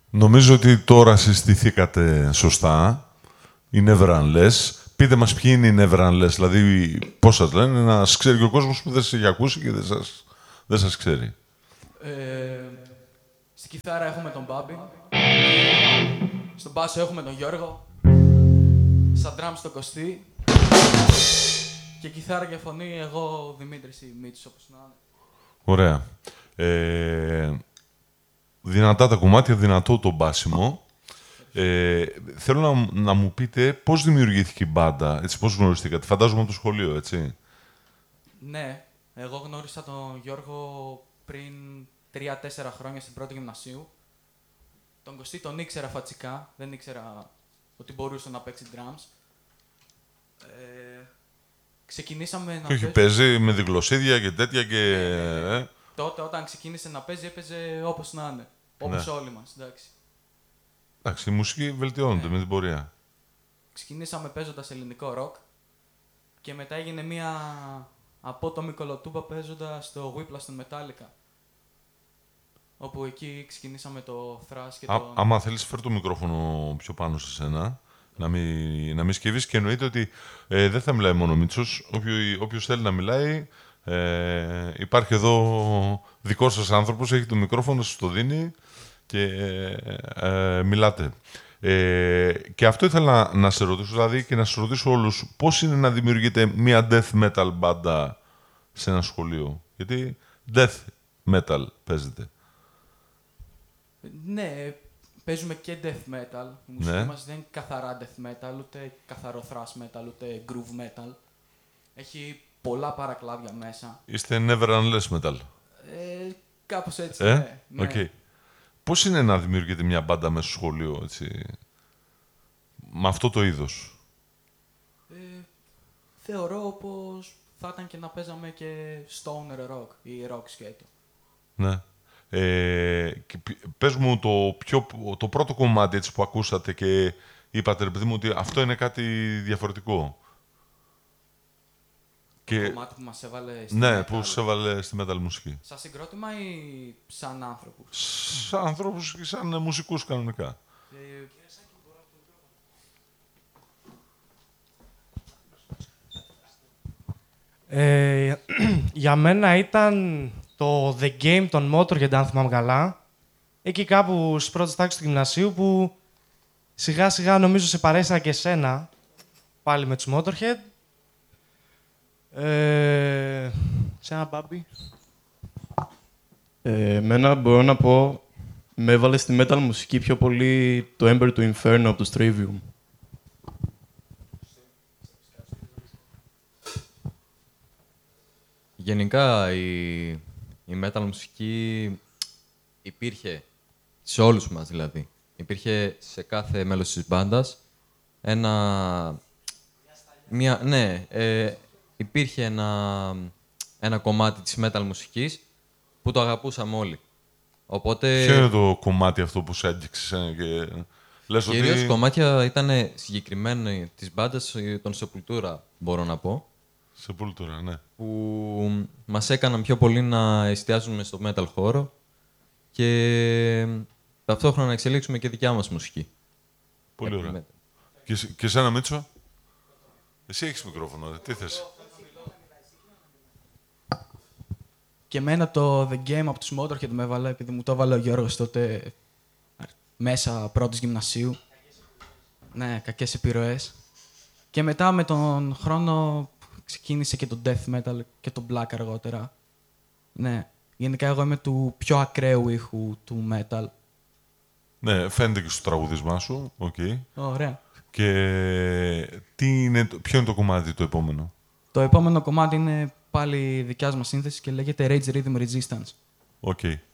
Νομίζω ότι τώρα συστηθήκατε σωστά. Οι νευρανλές. Πείτε μας ποιοι είναι οι νευρανλές, δηλαδή πώς σας λένε, να σας ξέρει και ο κόσμος που δεν σας έχει ακούσει και δεν σας ξέρει. Στη κιθάρα έχουμε τον Μπάμπη. Στον μπάσο έχουμε τον Γιώργο. Στα drums τον Κωστή. Και κιθάρα και φωνή εγώ, ο Δημήτρης ή Μίτσος, όπως να είναι. Ωραία. Δυνατά τα κομμάτια, δυνατό το μπάσιμο. Θέλω να μου πείτε πώς δημιουργήθηκε η μπάντα, έτσι, πώς γνωριστήκατε. Φαντάζομαι από το σχολείο, έτσι. Ναι, εγώ γνώρισα τον Γιώργο πριν 3-4 χρόνια στην πρώτη γυμνασίου. Τον Κωστή τον ήξερα φατσικά, δεν ήξερα ότι μπορούσε να παίξει drums. Ξεκινήσαμε να Και όχι, παίζει με διγλωσσίδια και τέτοια και... Τότε όταν ξεκίνησε να παίζει, έπαιζε όπως να είναι. Όπως όλοι μας, εντάξει. Εντάξει, η μουσική βελτιώνεται με την πορεία. Ξεκινήσαμε παίζοντας ελληνικό ροκ και μετά έγινε μια απότομη κολοτούμπα παίζοντας το Whiplash των Metallica. Όπου εκεί ξεκινήσαμε το thrash και το... Άμα θέλεις, φέρ' το μικρόφωνο πιο πάνω σε σένα, να μην σκύβεις, και εννοείται ότι δεν θα μιλάει μόνο ο Μίτσος. Όποιος θέλει να μιλάει, υπάρχει εδώ δικός σας άνθρωπος, έχει το μικρόφωνο, σας το δίνει και μιλάτε. Και αυτό ήθελα να σε ρωτήσω, δηλαδή, και να σας ρωτήσω όλους, πώς είναι να δημιουργείτε μια death metal μπάντα σε ένα σχολείο. Γιατί death metal παίζετε. Ναι, παίζουμε και death metal. Η μουσική μας δεν είναι καθαρά death metal, ούτε καθαρό thrash metal, ούτε groove metal. Έχει πολλά παρακλάδια μέσα. Είστε never unless metal. Κάπως έτσι, ναι. Okay. Πώς είναι να δημιουργείτε μια μπάντα μέσα στο σχολείο, έτσι, με αυτό το είδος. Θεωρώ πως θα ήταν και να παίζαμε και stoner rock ή rock σκέτο. Ναι. Και πες μου το πρώτο κομμάτι, έτσι, που ακούσατε και είπατε, ρε παιδί μου, ότι αυτό είναι κάτι διαφορετικό. Το κομμάτι που μας έβαλε στη ναι, metal. που σας έβαλε στη metal μουσική. Σαν συγκρότημα ή σαν άνθρωπους? Σαν ανθρώπους και σαν μουσικούς κανονικά. Για μένα ήταν το The Game των Motorhead, αν θυμάμαι καλά. Εκεί κάπου στις πρώτες τάξεις του γυμνασίου που σιγά σιγά νομίζω σε παρέστηνα και εσένα πάλι με τους Motorhead. Σε ένα Μπάμπη. Εμένα μπορώ να πω, με έβαλε στη metal μουσική πιο πολύ το Ember του Inferno από το Stravium. Γενικά η metal μουσική υπήρχε σε όλους μας, δηλαδή. Υπήρχε σε κάθε μέλος της μπάντας υπήρχε ένα κομμάτι της metal μουσικής που το αγαπούσαμε όλοι. Οπότε... Ποιο είναι το κομμάτι αυτό που σε άγγιξε και λες κυρίως ότι... κομμάτια ήταν συγκεκριμένα της μπάντας των Sepultura, μπορώ να πω. Sepultura, ναι. Που μας έκαναν πιο πολύ να εστιάζουμε στο metal χώρο και ταυτόχρονα να εξελίξουμε και δικιά μας μουσική. Πολύ ωραία. Και εσένα, Μίτσο? Εσύ έχεις μικρόφωνο, τι θες? Και εμένα το The Game από τους Motorhead με έβαλε, επειδή μου το έβαλε ο Γιώργος τότε μέσα πρώτης γυμνασίου. Ναι, κακές επιρροές. Και μετά με τον χρόνο ξεκίνησε και το death metal και το black αργότερα. Ναι, γενικά εγώ είμαι του πιο ακραίου ήχου του metal. Ναι, φαίνεται και στο τραγουδισμά σου. Okay. Ωραία. Και ποιο είναι το κομμάτι το επόμενο? Το επόμενο κομμάτι είναι πάλι δικιάς μας σύνθεση και λέγεται Rage Rhythm Resistance. Οκ. Okay.